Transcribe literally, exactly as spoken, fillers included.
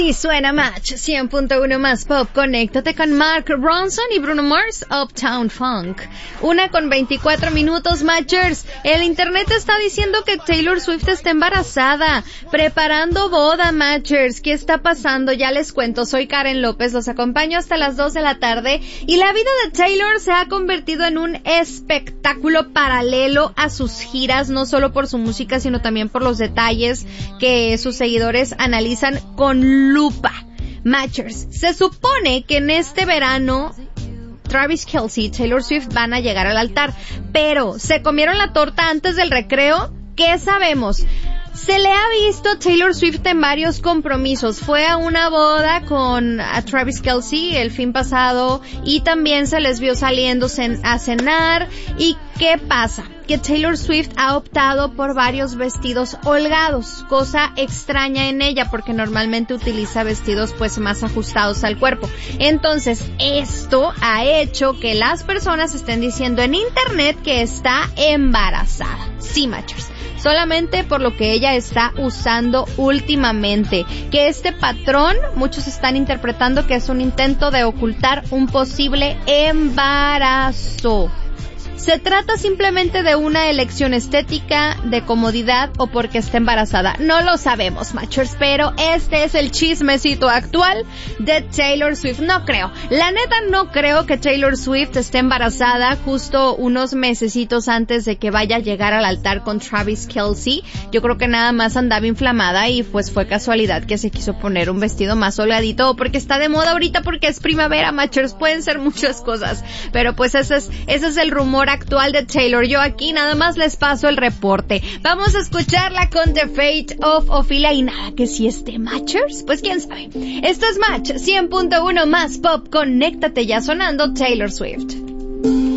Así suena Match cien punto uno más pop. Conéctate con Mark Ronson y Bruno Mars, Uptown Funk. Una con veinticuatro minutos, Matchers. El internet está diciendo que Taylor Swift está embarazada, preparando boda, Matchers. ¿Qué está pasando? Ya les cuento. Soy Karen López, los acompaño hasta las dos de la tarde. Y la vida de Taylor se ha convertido en un espectáculo paralelo a sus giras, no solo por su música, sino también por los detalles que sus seguidores analizan con lupa. Matchers, se supone que en este verano Travis Kelce y Taylor Swift van a llegar al altar, pero ¿se comieron la torta antes del recreo? ¿Qué sabemos? Se le ha visto a Taylor Swift en varios compromisos. Fue a una boda con a Travis Kelce el fin pasado y también se les vio saliendo a cenar. ¿Y qué pasa? Que Taylor Swift ha optado por varios vestidos holgados, cosa extraña en ella porque normalmente utiliza vestidos pues más ajustados al cuerpo. Entonces, esto ha hecho que las personas estén diciendo en internet que está embarazada. Sí, Matchers. Solamente por lo que ella está usando últimamente. Que este patrón, muchos están interpretando que es un intento de ocultar un posible embarazo. ¿Se trata simplemente de una elección estética, de comodidad o porque está embarazada? No lo sabemos, Matchers, pero este es el chismecito actual de Taylor Swift. No creo, la neta no creo que Taylor Swift esté embarazada justo unos mesecitos antes de que vaya a llegar al altar con Travis Kelce. Yo creo que nada más andaba inflamada y pues fue casualidad que se quiso poner un vestido más holgadito o porque está de moda ahorita porque es primavera, Matchers. Pueden ser muchas cosas, pero pues ese es, ese es el rumor actual de Taylor. Yo aquí nada más les paso el reporte. Vamos a escucharla con The Fate of Ophelia y nada que si esté Matchers, pues quién sabe. Esto es Match cien punto uno más pop. Conéctate, ya sonando Taylor Swift.